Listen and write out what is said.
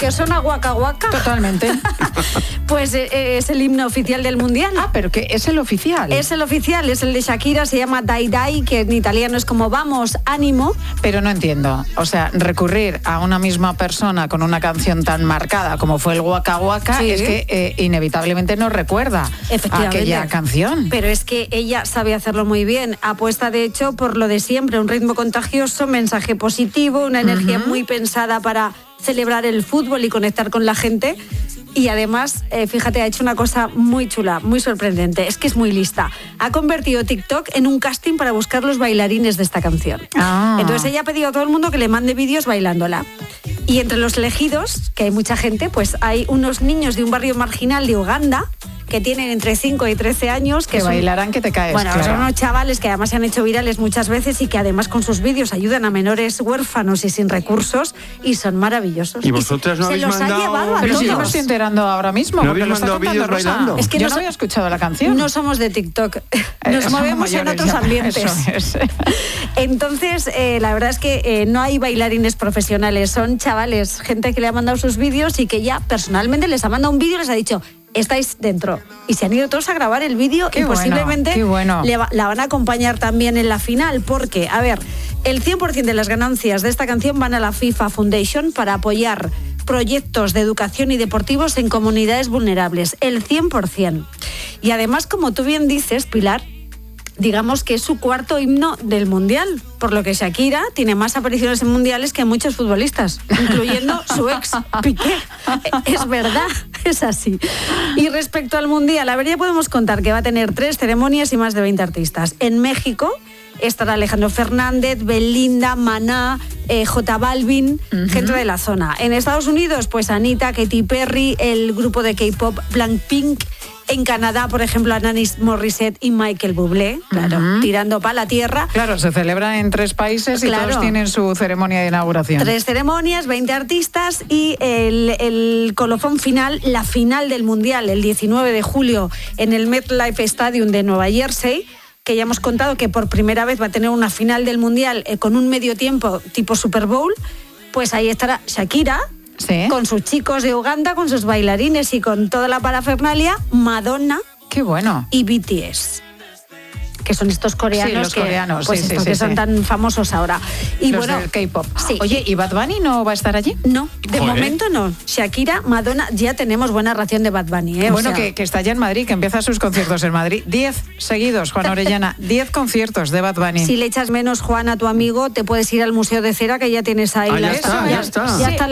que suena guaca guaca. Totalmente. Pues es el himno oficial del Mundial. Ah, pero que es el oficial. Es el oficial, es el de Shakira, se llama Dai Dai, que en italiano es como vamos, ánimo. Pero no entiendo, o sea, recurrir a una misma persona con una canción tan marcada como fue el Waka Waka, sí, es que inevitablemente nos recuerda a aquella canción. Pero es que ella sabe hacerlo muy bien, apuesta de hecho por lo de siempre, un ritmo contagioso, mensaje positivo, una energía muy pensada para celebrar el fútbol y conectar con la gente. Y además, fíjate, ha hecho una cosa muy chula, muy sorprendente. Es que es muy lista. Ha convertido TikTok en un casting para buscar los bailarines de esta canción. Entonces ella ha pedido a todo el mundo que le mande vídeos bailándola. Y entre los elegidos, que hay mucha gente, pues hay unos niños de un barrio marginal de Uganda que tienen entre 5 y 13 años. Que bailarán que te caes. Bueno, claro, son unos chavales que además se han hecho virales muchas veces y que además con sus vídeos ayudan a menores huérfanos y sin recursos y son maravillosos. ¿Y vosotras no habéis mandado? Se los ha llevado a Pero todos. si yo me estoy enterando ahora mismo. ¿No porque habéis mandado vídeos bailando? Es que yo no había escuchado la canción. No somos de TikTok. Nos movemos en otros ambientes. Eso es. Entonces, la verdad es que no hay bailarines profesionales. Son chavales, gente que le ha mandado sus vídeos y que ya personalmente les ha mandado un vídeo y les ha dicho: estáis dentro. Y se han ido todos a grabar el vídeo y posiblemente la van a acompañar también en la final, porque, a ver, el 100% de las ganancias de esta canción van a la FIFA Foundation para apoyar proyectos de educación y deportivos en comunidades vulnerables, el 100%. Y además, como tú bien dices, Pilar, digamos que es su cuarto himno del Mundial, por lo que Shakira tiene más apariciones en mundiales que muchos futbolistas, incluyendo su ex Piqué. Es verdad, es así. Y respecto al Mundial, a ver, ya podemos contar que va a tener 3 ceremonias y más de 20 artistas. En México estará Alejandro Fernández, Belinda, Maná, J Balvin, gente de la zona. En Estados Unidos, pues Anita, Katy Perry, el grupo de K-pop Blackpink. En Canadá, por ejemplo, Alanis Morissette y Michael Bublé, claro, tirando para la tierra. Claro, se celebra en 3 países y todos tienen su ceremonia de inauguración. 3 ceremonias, 20 artistas y el colofón final, la final del Mundial, el 19 de julio en el MetLife Stadium de Nueva Jersey, que ya hemos contado que por primera vez va a tener una final del Mundial con un medio tiempo tipo Super Bowl. Pues ahí estará Shakira, ¿sí?, con sus chicos de Uganda, con sus bailarines y con toda la parafernalia, Madonna. ¡Qué bueno! Y BTS, que son estos coreanos, sí, los coreanos, pues sí, que son tan famosos ahora. Y los bueno, del K-pop. Sí. Oye, ¿y Bad Bunny no va a estar allí? No, de momento no. Shakira, Madonna, ya tenemos buena ración de Bad Bunny. Bueno, que está ya en Madrid, que empieza sus conciertos en Madrid. 10 seguidos, Juan Orellana. 10 conciertos de Bad Bunny. Si le echas menos, Juan, a tu amigo, te puedes ir al Museo de Cera, que ya tienes ahí ya está. Ya está